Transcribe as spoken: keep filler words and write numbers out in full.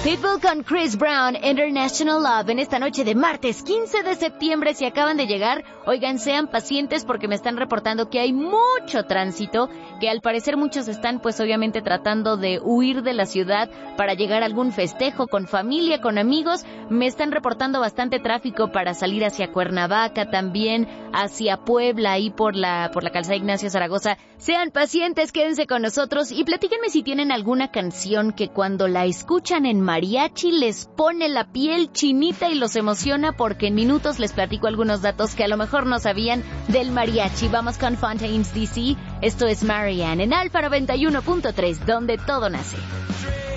Pitbull con Chris Brown, International Love, en esta noche de martes quince de septiembre. Si acaban de llegar, oigan, sean pacientes porque me están reportando que hay mucho tránsito, que al parecer muchos están pues obviamente tratando de huir de la ciudad para llegar a algún festejo con familia, con amigos. Me están reportando bastante tráfico para salir hacia Cuernavaca, también hacia Puebla, ahí por la, por la calzada Ignacio Zaragoza. Sean pacientes, quédense con nosotros y platíquenme si tienen alguna canción que cuando la escuchan en mariachi les pone la piel chinita y los emociona, porque en minutos les platico algunos datos que a lo mejor no sabían del mariachi. Vamos con Fontaines D C. Esto es Marianne en Alfa noventa y uno punto tres, donde todo nace.